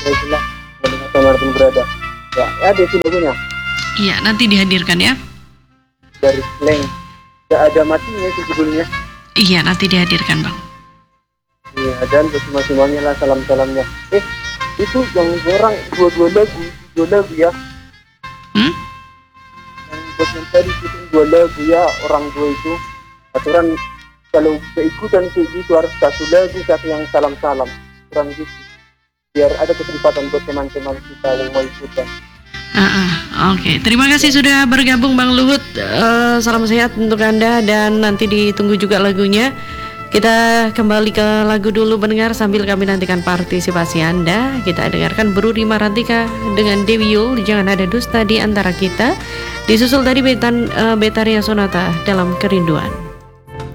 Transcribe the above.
Baiklah, dimanapun berada. Ya, ada sih lagunya. Iya, nanti dihadirkan ya. Dari Slang. Gak ada matinya sih judulnya. Iya, nanti dihadirkan Bang. Iya, dan semuanya lah salam-salamnya. Itu yang orang dua lagu ya. Yang buat yang tadi itu dua lagu ya, orang dua itu. Aturan kalau keikutan kayak gitu harus satu lagu, satu yang salam-salam. Kurang gitu. Biar ada kesempatan buat teman-teman kita yang mau ikutan. Oke. Terima kasih sudah bergabung Bang Luhut. Salam sehat untuk Anda dan nanti ditunggu juga lagunya. Kita kembali ke lagu dulu pendengar sambil kami nantikan partisipasi Anda. Kita dengarkan Bruri Marantika dengan Dewi Yul, Jangan Ada Dusta di Antara Kita. Disusul tadi Betaria Sonata dalam Kerinduan.